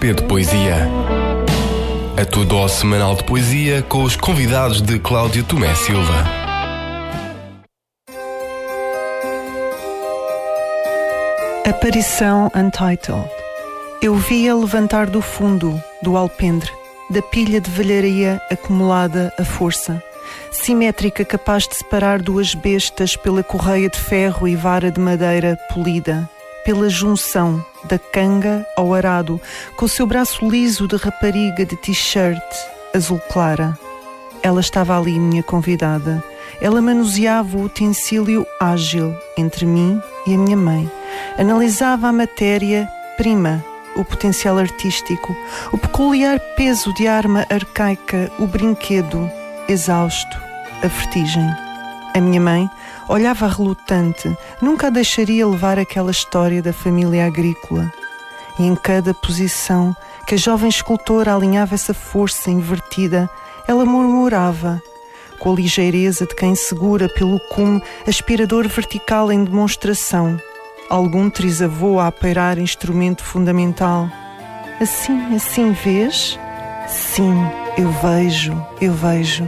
P de Poesia. A tua dose semanal de poesia com os convidados de Cláudio Tomé Silva. Aparição Untitled. Eu via levantar do fundo, do alpendre, da pilha de velharia acumulada à força, simétrica, capaz de separar duas bestas pela correia de ferro e vara de madeira polida, pela junção da canga ao arado, com o seu braço liso de rapariga de t-shirt azul clara. Ela estava ali, minha convidada. Ela manuseava o utensílio ágil entre mim e a minha mãe. Analisava a matéria-prima, o potencial artístico, o peculiar peso de arma arcaica, o brinquedo exausto, a vertigem. A minha mãe olhava relutante, nunca a deixaria levar aquela história da família agrícola. E em cada posição que a jovem escultora alinhava essa força invertida, ela murmurava, com a ligeireza de quem segura pelo cume aspirador vertical em demonstração, algum trisavô a apairar instrumento fundamental. Assim vês? Sim, eu vejo.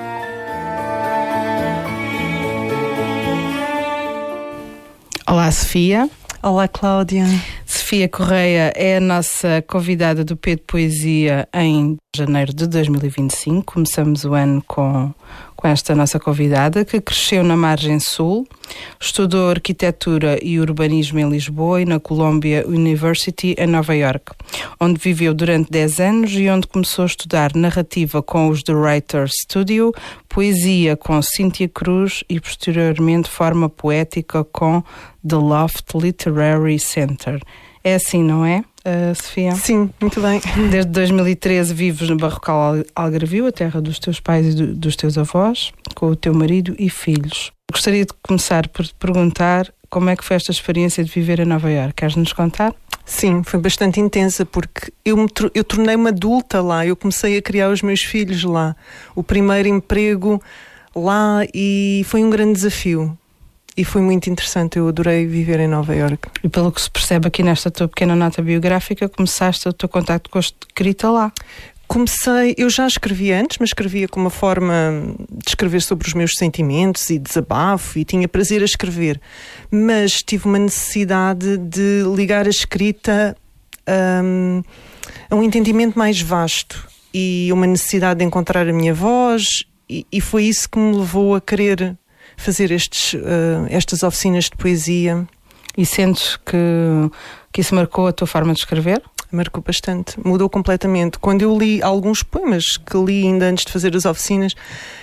Olá, Sofia. Olá, Cláudia. Sofia Correia é a nossa convidada do P de Poesia em janeiro de 2025. Começamos o ano com esta nossa convidada, que cresceu na margem sul, estudou arquitetura e urbanismo em Lisboa e na Columbia University em Nova York, onde viveu durante 10 anos e onde começou a estudar narrativa com os The Writers Studio, poesia com Cíntia Cruz e posteriormente forma poética com The Loft Literary Center. É assim, não é, Sofia? Sim, muito bem. Desde 2013 vives no Barrocal Algarvio, a terra dos teus pais e dos teus avós, com o teu marido e filhos. Gostaria de começar por te perguntar como é que foi esta experiência de viver em Nova Iorque. Queres-nos contar? Sim, foi bastante intensa porque eu tornei-me adulta lá, eu comecei a criar os meus filhos lá. O primeiro emprego lá e foi um grande desafio. E foi muito interessante, eu adorei viver em Nova Iorque. E pelo que se percebe aqui nesta tua pequena nota biográfica, começaste o teu contacto com a escrita lá. Eu já escrevia antes, mas escrevia com uma forma de escrever sobre os meus sentimentos e desabafo e tinha prazer a escrever. Mas tive uma necessidade de ligar a escrita a um entendimento mais vasto e uma necessidade de encontrar a minha voz e foi isso que me levou a querer fazer estas oficinas de poesia. E sentes que isso marcou a tua forma de escrever? Marcou bastante, mudou completamente. Quando eu li alguns poemas que li ainda antes de fazer as oficinas,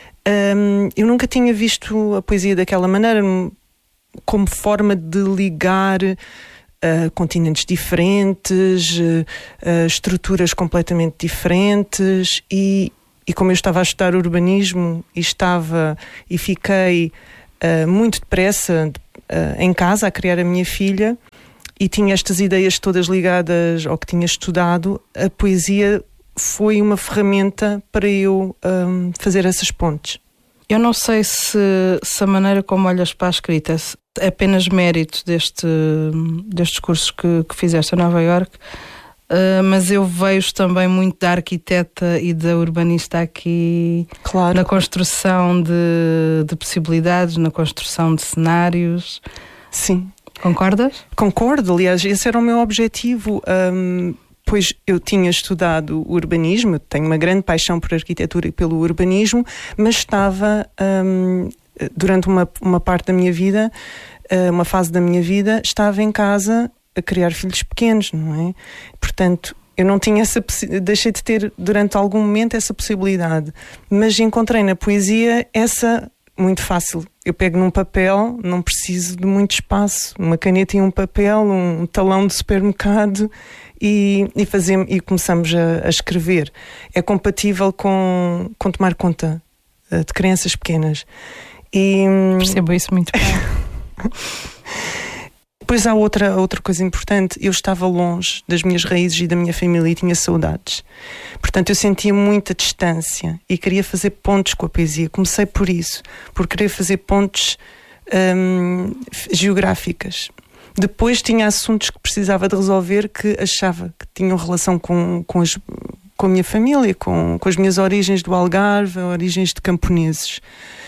eu nunca tinha visto a poesia daquela maneira, como forma de ligar continentes diferentes, estruturas completamente diferentes e como eu estava a estudar urbanismo e fiquei muito depressa em casa a criar a minha filha e tinha estas ideias todas ligadas ao que tinha estudado, a poesia foi uma ferramenta para eu fazer essas pontes. Eu não sei se a maneira como olhas para a escrita é apenas mérito destes cursos que fizeste em Nova Iorque, mas eu vejo também muito da arquiteta e da urbanista aqui, claro, na construção de possibilidades, na construção de cenários. Sim. Concordas? Concordo, aliás, esse era o meu objetivo. Pois eu tinha estudado urbanismo, tenho uma grande paixão por arquitetura e pelo urbanismo, mas estava, durante uma parte da minha vida, uma fase da minha vida, estava em casa a criar filhos pequenos, não é? Portanto, eu não tinha deixei de ter durante algum momento essa possibilidade, mas encontrei na poesia essa muito fácil. Eu pego num papel, não preciso de muito espaço, uma caneta e um papel, um talão de supermercado e começamos a escrever. É compatível com tomar conta de crianças pequenas. Percebo isso muito bem. Depois há outra coisa importante, eu estava longe das minhas raízes e da minha família e tinha saudades. Portanto, eu sentia muita distância e queria fazer pontes com a poesia. Comecei por isso, por querer fazer pontes geográficas. Depois tinha assuntos que precisava de resolver que achava que tinham relação com a minha família, com as minhas origens do Algarve, origens de camponeses.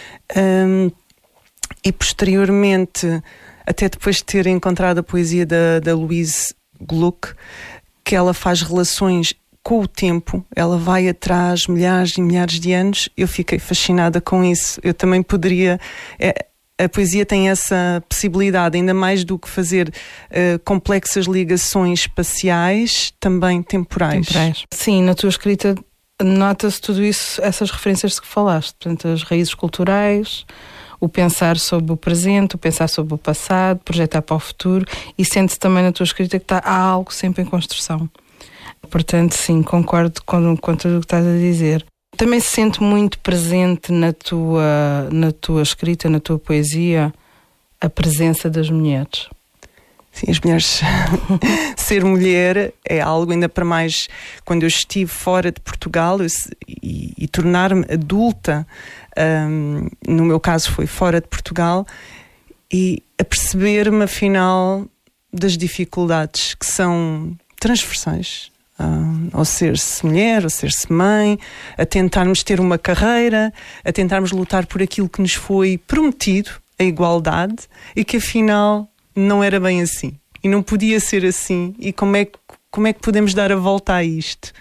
E posteriormente, até depois de ter encontrado a poesia da Louise Gluck, que ela faz relações com o tempo, ela vai atrás milhares e milhares de anos, eu fiquei fascinada com isso. Eu também poderia... A poesia tem essa possibilidade, ainda mais do que fazer complexas ligações espaciais, também temporais. Sim, na tua escrita nota-se tudo isso, essas referências de que falaste, portanto, as raízes culturais, o pensar sobre o presente, o pensar sobre o passado, projetar para o futuro, e sente-se também na tua escrita que há algo sempre em construção. Portanto, sim, concordo com tudo o que estás a dizer. Também se sente muito presente na tua escrita, na tua poesia, a presença das mulheres. Sim, as mulheres... Ser mulher é algo, ainda para mais quando eu estive fora de Portugal e tornar-me adulta, no meu caso foi fora de Portugal, e a perceber-me afinal das dificuldades que são transversais. Ao ser-se mulher, ao ser-se mãe, a tentarmos ter uma carreira, a tentarmos lutar por aquilo que nos foi prometido, a igualdade, e que afinal não era bem assim. E não podia ser assim. E como é que podemos dar a volta a isto?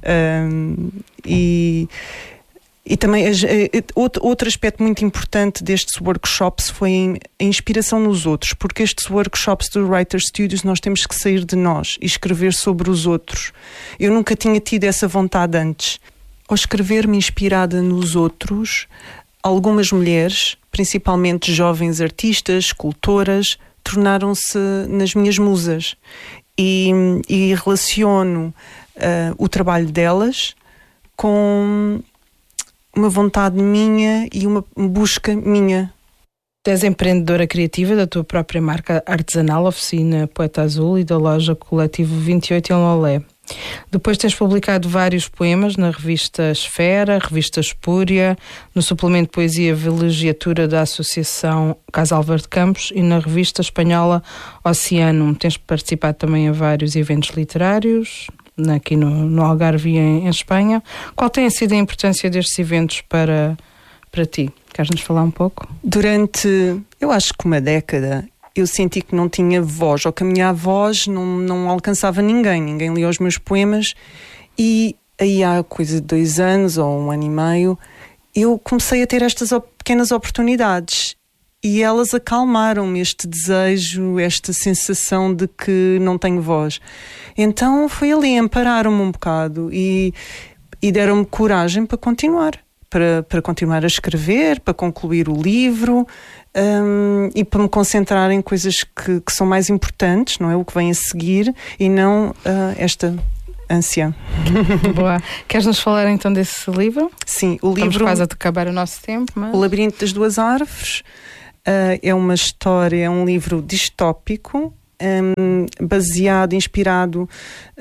E também outro aspecto muito importante destes workshops foi a inspiração nos outros, porque estes workshops do Writer Studios nós temos que sair de nós e escrever sobre os outros. Eu nunca tinha tido essa vontade antes. Ao escrever-me inspirada nos outros, algumas mulheres, principalmente jovens artistas, escultoras, tornaram-se nas minhas musas e relaciono o trabalho delas com uma vontade minha e uma busca minha. Tu és empreendedora criativa da tua própria marca artesanal, Oficina Poeta Azul, e da loja Coletivo 28 em Lolé. Depois tens publicado vários poemas na revista Esfera, revista Espúria, no suplemento Poesia Vilegiatura da Associação Casal Verde Campos e na revista espanhola Oceano. Tens participado também a vários eventos literários, aqui no Algarve e em Espanha. Qual tem sido a importância destes eventos para ti? Queres-nos falar um pouco? Durante, eu acho que uma década, eu senti que não tinha voz, ou que a minha voz não alcançava ninguém lia os meus poemas, e aí há coisa de 2 anos ou 1 ano e meio, eu comecei a ter estas pequenas oportunidades. E elas acalmaram-me este desejo, esta sensação de que não tenho voz. Então foi ali, ampararam-me um bocado e deram-me coragem para continuar. Para continuar a escrever, para concluir o livro e para me concentrar em coisas que são mais importantes, não é? O que vem a seguir e não esta ânsia. Boa. Queres-nos falar então desse livro? Sim, o livro... Estamos quase a acabar o nosso tempo, mas... O Labirinto das Duas Árvores. É uma história, é um livro distópico, baseado, inspirado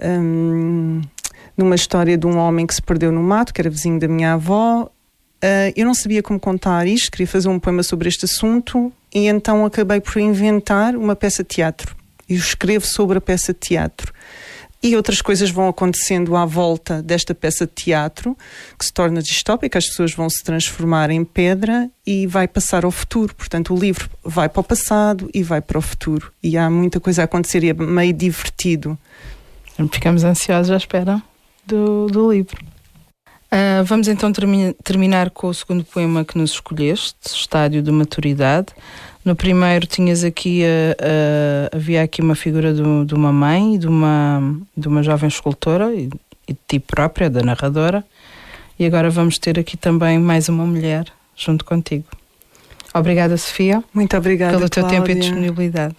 numa história de um homem que se perdeu no mato, que era vizinho da minha avó. Eu não sabia como contar isto, queria fazer um poema sobre este assunto e então acabei por inventar uma peça de teatro. Eu escrevo sobre a peça de teatro. E outras coisas vão acontecendo à volta desta peça de teatro, que se torna distópica, as pessoas vão se transformar em pedra e vai passar ao futuro. Portanto, o livro vai para o passado e vai para o futuro. E há muita coisa a acontecer e é meio divertido. Ficamos ansiosos à espera do livro. Vamos então terminar com o segundo poema que nos escolheste, Estádio de Maturidade. No primeiro tinhas aqui, havia aqui uma figura de uma mãe e de uma jovem escultora e de ti própria, da narradora. E agora vamos ter aqui também mais uma mulher junto contigo. Obrigada, Sofia. Muito obrigada, pelo teu Cláudia. tempo e disponibilidade.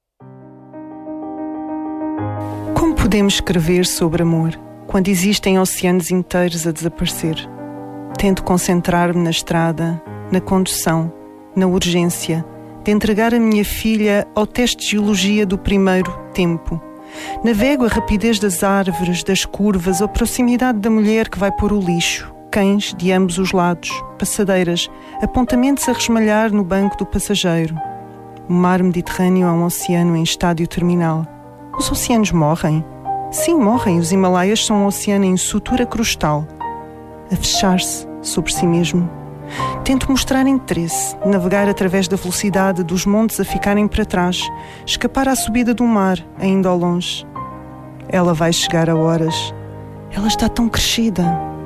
Como podemos escrever sobre amor quando existem oceanos inteiros a desaparecer? Tento concentrar-me na estrada, na condução, na urgência de entregar a minha filha ao teste de geologia do primeiro tempo. Navego a rapidez das árvores, das curvas, a proximidade da mulher que vai pôr o lixo, cães de ambos os lados, passadeiras, apontamentos a resmalhar no banco do passageiro. O mar Mediterrâneo é um oceano em estádio terminal. Os oceanos morrem? Sim, morrem. Os Himalaias são um oceano em sutura crustal, a fechar-se sobre si mesmo. Tento mostrar interesse, navegar através da velocidade dos montes a ficarem para trás, escapar à subida do mar, ainda ao longe. Ela vai chegar a horas. Ela está tão crescida.